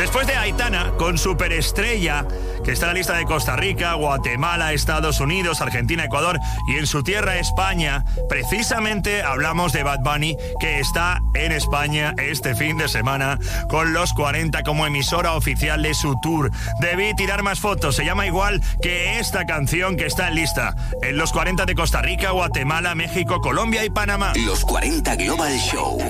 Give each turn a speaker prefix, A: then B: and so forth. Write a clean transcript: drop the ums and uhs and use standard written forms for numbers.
A: Después de Aitana, con Superestrella, que está en la lista de Costa Rica, Guatemala, Estados Unidos, Argentina, Ecuador y en su tierra España, precisamente hablamos de Bad Bunny, que está en España este fin de semana con Los 40 como emisora oficial de su tour. Debí tirar más fotos, se llama igual que esta canción que está en lista en Los 40 de Costa Rica, Guatemala, México, Colombia y Panamá.
B: Los 40 Global Show.